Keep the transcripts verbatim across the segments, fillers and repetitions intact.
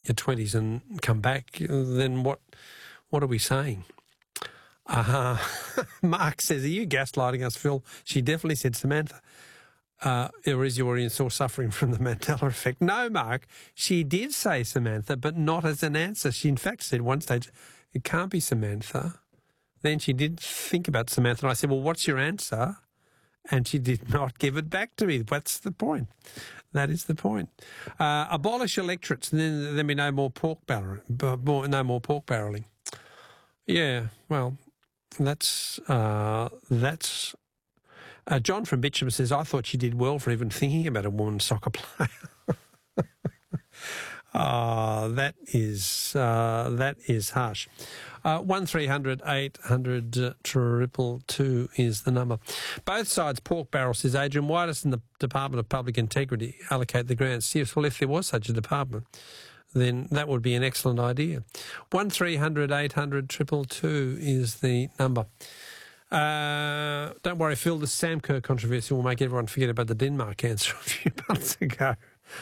your twenties and come back, then what what are we saying? Uh, Mark says, are you gaslighting us, Phil? She definitely said Samantha. Uh, or is your audience all suffering from the Mandela effect? No, Mark, she did say Samantha, but not as an answer. She, in fact, said one stage, it can't be Samantha. Then she did think about Samantha, and I said, well, what's your answer? And she did not give it back to me. That's the point. That is the point. Uh, abolish electorates, and then there'll be no more pork barreling. No more pork barreling. Yeah, well, that's uh, that's. Uh, John from Bitcham says, I thought she did well for even thinking about a woman soccer player. Ah, oh, that is uh, that is harsh. Uh, one three hundred eight hundred uh, triple two is the number. Both sides pork barrel, says Adrian. Why doesn't the Department of Public Integrity allocate the grants? Yes, well, if there was such a department, then that would be an excellent idea. One three hundred eight hundred triple two is the number. Uh, don't worry, Phil, the Sam Kerr controversy will make everyone forget about the Denmark answer a few months ago.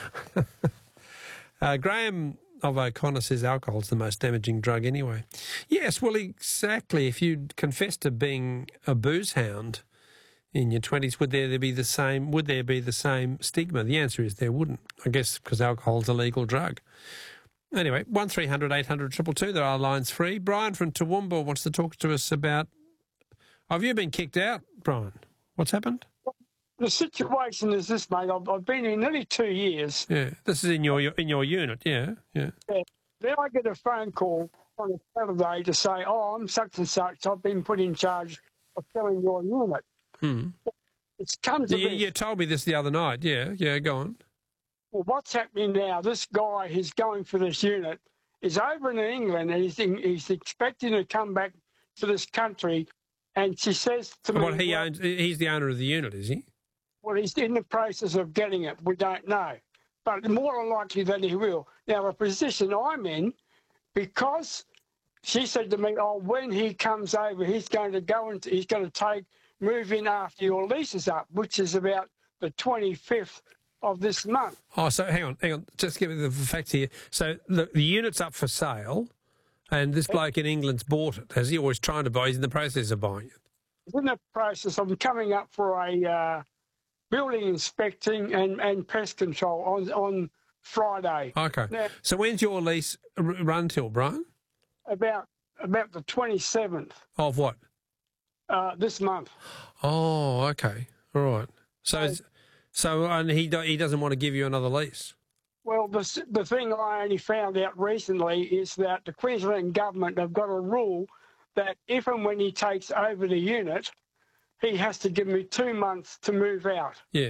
Uh, Graham of O'Connor says alcohol's the most damaging drug anyway. Yes, well, exactly. If you confess to being a booze hound in your twenties, would there be the same? Would there be the same stigma? The answer is there wouldn't. I guess because alcohol's a legal drug. Anyway, one three hundred eight hundred triple two. There are lines free. Brian from Toowoomba wants to talk to us about. Have you been kicked out, Brian? What's happened? The situation is this, mate. I've, I've been here nearly two years. Yeah, this is in your in your unit. Yeah, yeah. yeah. Then I get a phone call on a Saturday to say, "Oh, I'm such and such. I've been put in charge of selling your unit." Hmm. It's come to you, this. you told me this the other night. Yeah, yeah. Go on. Well, what's happening now? This guy who's going for this unit is over in England, and he's in, he's expecting to come back to this country. And she says to me, "What he owns? He's the owner of the unit, is he?" Well, he's in the process of getting it. We don't know. But more than likely that he will. Now, the position I'm in, because she said to me, oh, when he comes over, he's going to go and he's going to take, move in after your lease is up, which is about the twenty-fifth of this month. Oh, so hang on, hang on. Just give me the facts here. So the, the unit's up for sale, and this bloke in England's bought it. Has he always trying to buy? He's in the process of buying it. He's in the process of coming up for a... Uh, building inspecting and, and pest control on on Friday. Okay. Now, so when's your lease run till, Brian? About about the twenty-seventh. Of what? Uh, this month. Oh, okay. All right. So, so, so and he do, he doesn't want to give you another lease? Well, the, the thing I only found out recently is that the Queensland government have got a rule that if and when he takes over the unit, he has to give me two months to move out. Yeah.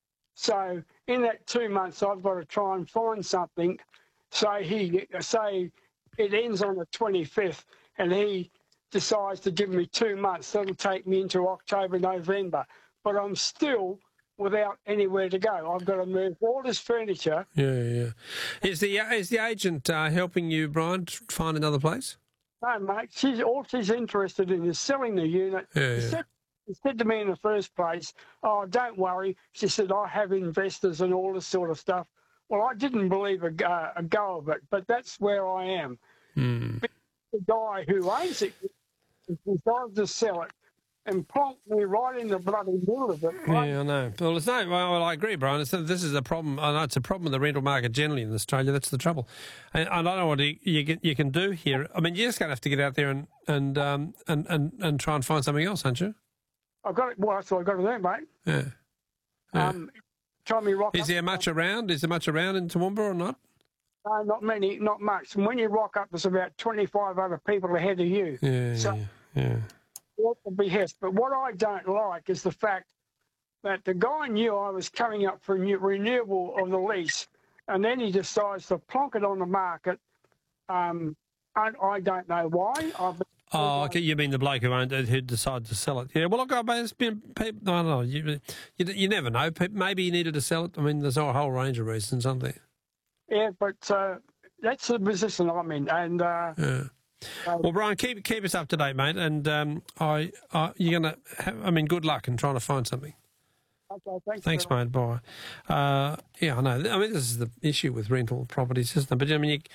So in that two months, I've got to try and find something. So he say it ends on the twenty-fifth, and he decides to give me two months. That'll take me into October, November. But I'm still without anywhere to go. I've got to move all this furniture. Yeah, yeah. Is the is the agent uh, helping you, Brian, to find another place? No, mate. She's all she's interested in is selling the unit. Yeah, yeah. She said to me in the first place, oh, don't worry. She said, I have investors and all this sort of stuff. Well, I didn't believe a, uh, a go of it, but that's where I am. Mm. The guy who owns it decided to sell it and plonked me right in the bloody middle of it. Right? Yeah, I know. Well, it's no, well, I agree, Brian. It's, this is a problem. I know it's a problem with the rental market generally in Australia. That's the trouble. And I don't know what you, you, can, you can do here. I mean, you're just going to have to get out there and, and, um, and, and, and try and find something else, aren't you? I've got it. Well, that's what I've got to do, mate. Yeah. yeah. Um, try me rock Is up. there much around? Is there much around in Toowoomba or not? No, not many, not much. And when you rock up, there's about twenty-five other people ahead of you. Yeah, so, yeah. What the behest. But what I don't like is the fact that the guy knew I was coming up for new, renewal of the lease, and then he decides to plonk it on the market. Um, I, I don't know why. I've Oh, okay. You mean the bloke who owned it, who decided to sell it? Yeah. Well, look, I mean, it's been people. I don't know. You, you, you never know. Maybe he needed to sell it. I mean, there's a whole range of reasons, aren't there? Yeah, but uh, that's the position I'm in, and. Uh, yeah. Um, well, Brian, keep keep us up to date, mate. And um, I, I, you're gonna. Have, I mean, good luck in trying to find something. Okay, thanks. Thanks, mate. Bye. Uh, yeah, I know. I mean, this is the issue with rental properties, isn't it? But I mean, you,